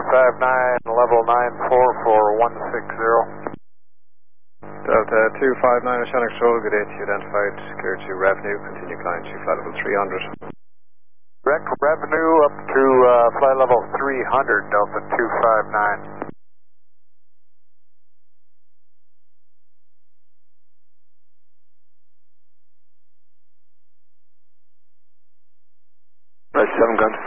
259, level 944 160. Delta 259, Oceanic Stroll, good day to you, identified, clear to revenue, continue climb to flight level 300. Direct revenue up to flight level 300, Delta 259. Right, 7 guns.